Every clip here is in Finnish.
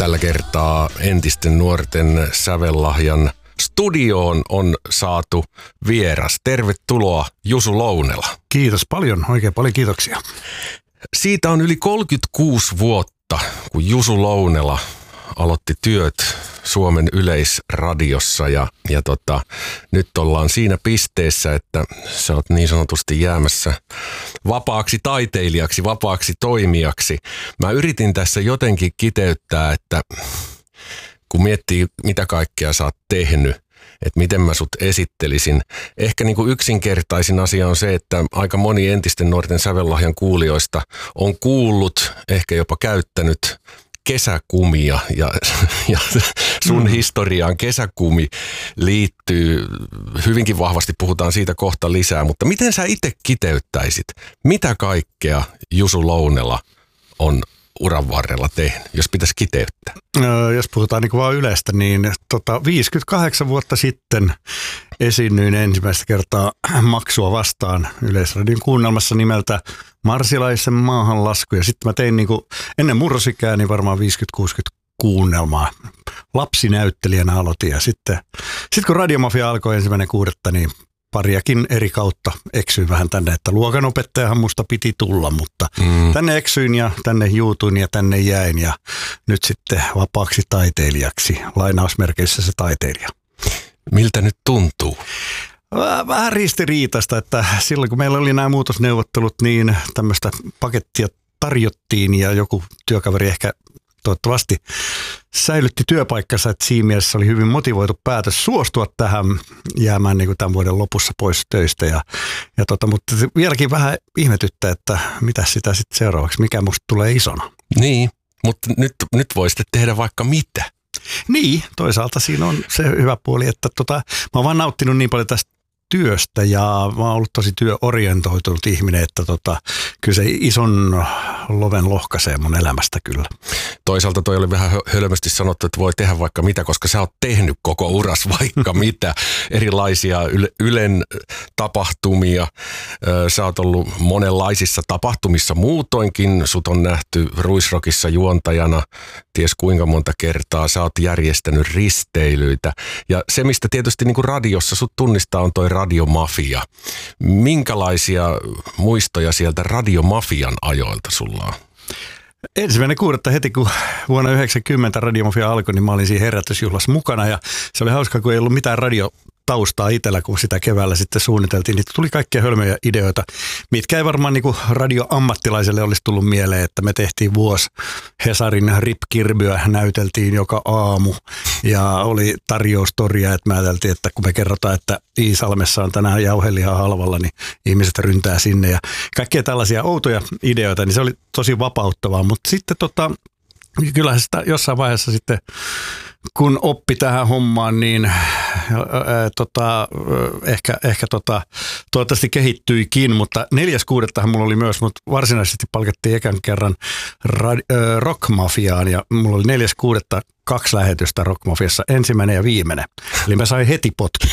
Tällä kertaa entisten nuorten sävellahjan studioon on saatu vieras. Tervetuloa Jusu Lounela. Kiitos paljon, oikein paljon kiitoksia. Siitä on yli 36 vuotta, kun Jusu Lounela aloitti työt Suomen Yleisradiossa ja nyt ollaan siinä pisteessä, että sä oot niin sanotusti jäämässä vapaaksi taiteilijaksi, vapaaksi toimijaksi. Mä yritin tässä jotenkin kiteyttää, että kun miettii mitä kaikkea sä oot tehnyt, että miten mä sut esittelisin. Ehkä niin kuin yksinkertaisin asia on se, että aika moni entisten nuorten sävellahjan kuulijoista on kuullut, ehkä jopa käyttänyt kesäkumia ja sun historiaan kesäkumi liittyy hyvinkin vahvasti, puhutaan siitä kohta lisää, mutta miten sä itse kiteyttäisit, mitä kaikkea Jusu Lounela on uran varrella tehnyt, jos pitäisi kiteyttää? Jos puhutaan niin kuin vaan Ylestä, niin 58 vuotta sitten esiinnyin ensimmäistä kertaa Maksua vastaan Yleisradion kuunnelmassa nimeltä Marsilaisen maahanlasku. Ja sitten mä tein niin kuin ennen murrosikää niin varmaan 50-60 kuunnelmaa. Lapsinäyttelijänä aloitin ja sitten kun Radiomafia alkoi 1.6., niin pariakin eri kautta eksyin vähän tänne, että luokanopettajahan musta piti tulla, mutta tänne eksyin ja tänne juutuin ja tänne jäin ja nyt sitten vapaaksi taiteilijaksi, lainausmerkeissä se taiteilija. Miltä nyt tuntuu? Vähän ristiriitaista, että silloin kun meillä oli nämä muutosneuvottelut, niin tämmöistä pakettia tarjottiin ja joku työkaveri ehkä toivottavasti säilytti työpaikkansa, että siinä mielessä oli hyvin motivoitu päätös suostua tähän jäämään niin kuin tämän vuoden lopussa pois töistä. Mutta vieläkin vähän ihmetyttää, että mitä sitä sitten seuraavaksi, mikä musta tulee isona. Niin, mutta nyt voisitte tehdä vaikka mitä. Niin, toisaalta siinä on se hyvä puoli, että mä oon vaan nauttinut niin paljon tästä työstä ja mä oon ollut tosi työorientoitunut ihminen, että kyllä se ison loven lohkaisee mun elämästä kyllä. Toisaalta toi oli vähän hölmösti sanottu, että voi tehdä vaikka mitä, koska sä oot tehnyt koko uras vaikka mitä. Erilaisia Ylen tapahtumia. Sä oot ollut monenlaisissa tapahtumissa muutoinkin. Sut on nähty Ruisrockissa juontajana ties kuinka monta kertaa. Sä oot järjestänyt risteilyitä. Ja se, mistä tietysti niin kuin radiossa sut tunnistaa, on toi Radiomafia. Minkälaisia muistoja sieltä Radiomafian ajoilta sulla on? 1.6. heti kun vuonna 1990 Radiomafia alkoi, niin mä olin siinä herätysjuhlassa mukana ja se oli hauska, kun ei ollut mitään radiotaustaa itsellä, kun sitä keväällä sitten suunniteltiin. Niin tuli kaikkia hölmöjä ideoita, mitkä ei varmaan niin kuin radioammattilaiselle olisi tullut mieleen, että me tehtiin vuosi Hesarin Rip Kirbyä, näyteltiin joka aamu ja oli tarjoustoria, että mä ajateltiin, että kun me kerrotaan, että Iisalmessa on tänään jauhelihaa halvalla, niin ihmiset ryntää sinne ja kaikkea tällaisia outoja ideoita, niin se oli tosi vapauttavaa, mutta sitten kyllähän sitä jossain vaiheessa sitten, kun oppi tähän hommaan, niin ehkä toivottavasti kehittyikin, mutta 4.6. mulla oli myös, mutta varsinaisesti palkattiin ekan kerran Rockmafiaan ja mulla oli 4.6. 2 lähetystä Rockmafiassa, ensimmäinen ja viimeinen. Eli mä sain heti potki.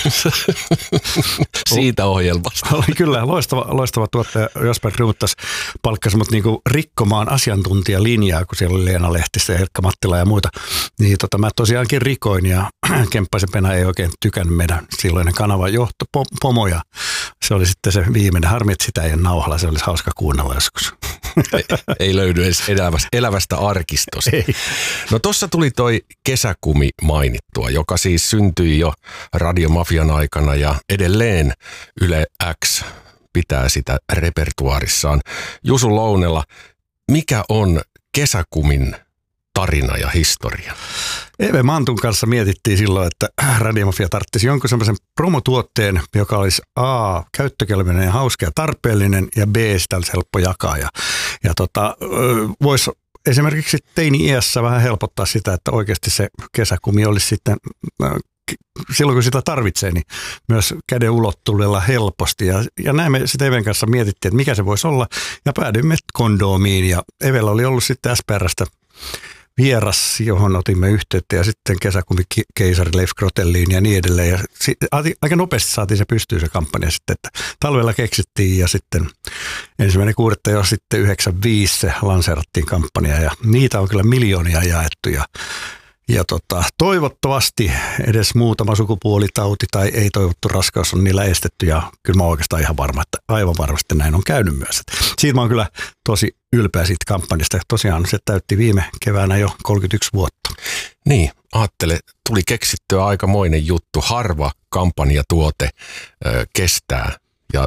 Siitä ohjelmasta. Oli kyllä loistava tuottaja. Josper Ruuttas palkkasi mut niinku rikkomaan asiantuntijalinjaa, kun siellä oli Leena Lehtistä ja Herkka Mattila ja muita. Niin mä tosiaankin rikoin ja Kemppaisen Pena ei oikein tykännyt meidän silloinen kanavan johtopomo ja se oli sitten se viimeinen. Harmi, että sitä ei ole nauhalla. Se olisi hauska kuunnella joskus. Ei löydy edes elävästä arkistosta. Ei. No tossa tuli toi kesäkumi mainittua, joka siis syntyi jo Radiomafian aikana ja edelleen Yle X pitää sitä repertuaarissaan. Jusu Lounela, mikä on kesäkumin tarina ja historia? Eve Mantun kanssa mietittiin silloin, että Radiomafia tarvitsisi jonkun semmoisen promotuotteen, joka olisi A, käyttökelpoinen ja hauska ja tarpeellinen ja B, sitä olisi helppo jakaa. Ja voisi esimerkiksi teini-iässä vähän helpottaa sitä, että oikeasti se kesäkumi olisi sitten silloin kun sitä tarvitsee, niin myös käden ulottuvilla helposti. Ja näin me sitten Even kanssa mietittiin, että mikä se voisi olla. Ja päädyimme kondoomiin ja Evellä oli ollut sitten SPR:stä vieras, johon otimme yhteyttä ja sitten kesäkumikeisari Leif Grotelliin ja niin edelleen. Ja aika nopeasti saatiin se pystyyn se kampanja sitten, että talvella keksittiin ja sitten 1.6. jo sitten 95 se lanseerattiin kampanja ja niitä on kyllä miljoonia jaettu ja toivottavasti edes muutama sukupuolitauti tai ei toivottu raskaus on niillä estetty ja kyllä mä oon oikeastaan ihan varma, että aivan varmasti näin on käynyt myös. Siitä mä oon kyllä tosi ylpeä siitä kampanjasta. Tosiaan se täytti viime keväänä jo 31 vuotta. Niin, ajattele, tuli keksittyä aikamoinen juttu. Harva kampanjatuote kestää ja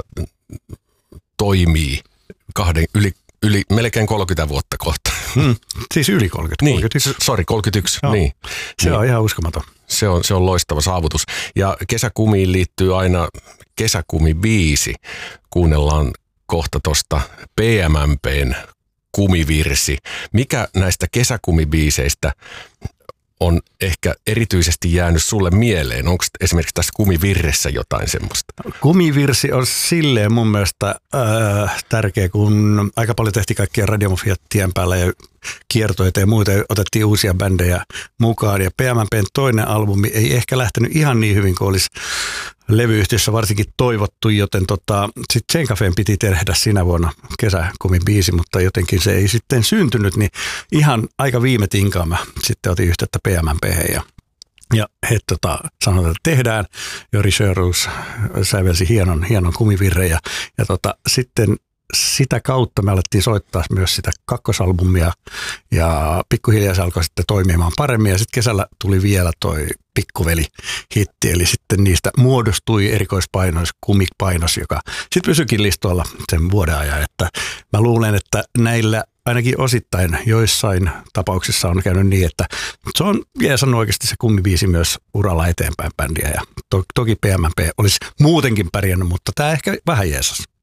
toimii yli melkein 30 vuotta kohta. Siis yli 30. Niin, 31. Joo. Niin. Se on ihan uskomaton. Se on loistava saavutus. Ja kesäkumiin liittyy aina kesäkumibiisi. Kuunnellaan kohta tuosta PMMP:n kumivirsi. Mikä näistä kesäkumibiiseistä on ehkä erityisesti jäänyt sulle mieleen? Onko esimerkiksi tässä kumivirressä jotain semmoista? Kumivirsi on silleen mun mielestä tärkeä, kun aika paljon tehtiin kaikkia radiomufiat tien päällä ja kiertoita ja muita, otettiin uusia bändejä mukaan. Ja PMMP:n toinen albumi ei ehkä lähtenyt ihan niin hyvin kuin olisi levyyhtiössä varsinkin toivottu, joten sitten Sen Cafén piti tehdä sinä vuonna kesäkumibiisi, mutta jotenkin se ei sitten syntynyt, niin ihan aika viime tinkaan mä sitten otin yhteyttä PMMP:hen ja he sanoivat, että tehdään. Jori Sjöroos sävelsi hienon kumivirren ja sitten sitä kautta me alettiin soittaa myös sitä kakkosalbumia ja pikkuhiljaa se alkoi sitten toimimaan paremmin ja sitten kesällä tuli vielä toi Pikkuveli-hitti, eli sitten niistä muodostui erikoispainos, kumipainos, joka sitten pysyikin listoilla sen vuoden ajan, että mä luulen, että näillä ainakin osittain joissain tapauksissa on käynyt niin, että se on jeesannut oikeasti se kumibiisi myös uralla eteenpäin bändiä ja toki PMMP olisi muutenkin pärjännyt, mutta tämä ehkä vähän jeesasi.